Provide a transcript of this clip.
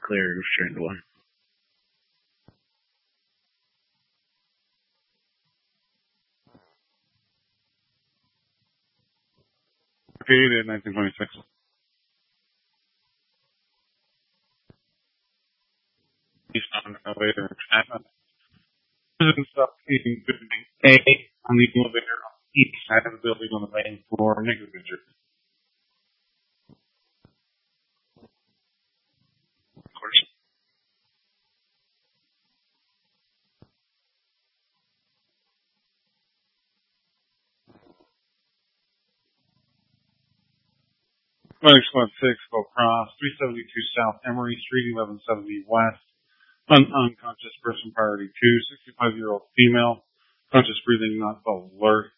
clear restrained one. Created in 1926. He's on an elevator entrapment. Prison stuff eating building A on the elevator on the east side of the building on the main floor. Negative injured. Of course. Running Squad 6, go across 372 South Emory Street, 1170 West. Unconscious person priority 2, 65-year-old female. Conscious breathing not alert.